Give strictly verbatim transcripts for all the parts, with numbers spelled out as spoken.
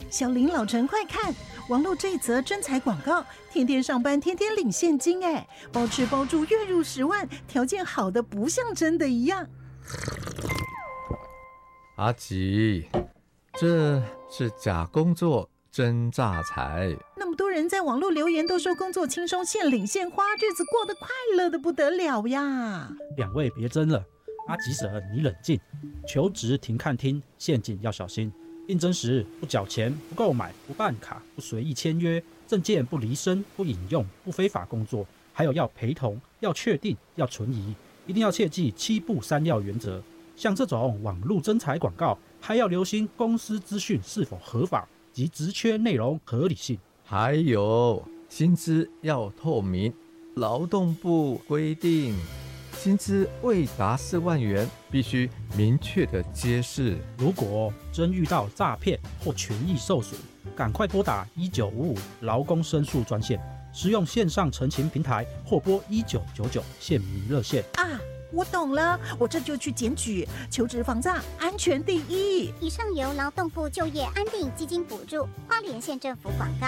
小林老陈快看，网络这一则征才广告，天天上班天天领现金，哎，包吃包住月入十万，条件好的不像真的一样。 阿吉，这是假工作真诈财。 那么多人在网络留言都说工作轻松，现领现花，日子过得快乐的不得了呀。 两位别争了，阿吉婶你冷静，求职停看听，陷阱要小心。应征时不缴钱、不购买、不办卡、不随意签约，证件不离身、不引用、不非法工作，还有要陪同、要确定、要存疑，一定要切记七不三要原则。像这种网络征才广告，还要留心公司资讯是否合法及职缺内容合理性， 还有薪资要透明。劳动部规定，薪资未达四万元，必须明确的揭示。 如果真遇到诈骗或权益受损，赶快拨打一九五五劳工申诉专线，使用线上陈情平台或拨一九九九县民热线啊。我懂了，我这就去检举，求职防诈，安全第一。 以上由劳动部就业安定基金补助，花莲县政府广告。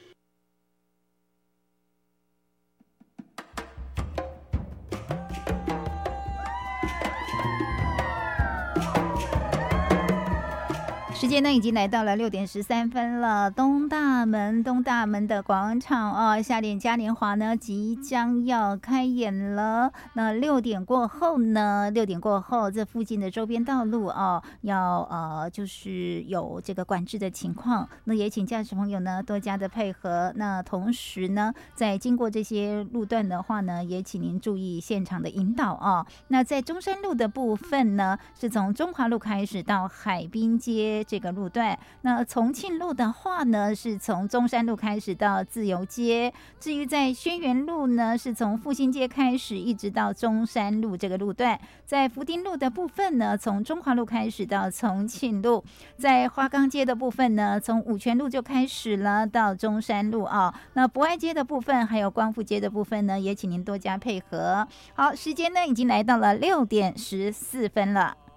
时间呢已经来到了六点十三分了，东大门东大门的广场哦，夏联嘉年华呢即将要开演了。那六点过后呢，六点过后这附近的周边道路哦，要呃就是有这个管制的情况，那也请驾驶朋友呢多加的配合。那同时呢，在经过这些路段的话呢，也请您注意现场的引导哦。那在中山路的部分呢，是从中华路开始到海滨街这个路段，那重庆路的话呢，是从中山路开始到自由街。至于在轩辕路呢，是从复兴街开始一直到中山路这个路段。在福丁路的部分呢，从中华路开始到重庆路。在花岗街的部分呢，从五权路就开始了到中山路啊。那博爱街的部分还有光复街的部分呢，也请您多加配合。好，时间呢已经来到了六点十四分了。